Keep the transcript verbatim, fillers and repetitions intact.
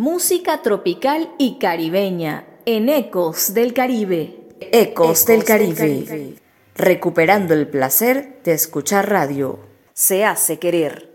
Música tropical y caribeña en Ecos del Caribe. Ecos del Caribe. Recuperando el placer de escuchar radio. Se hace querer.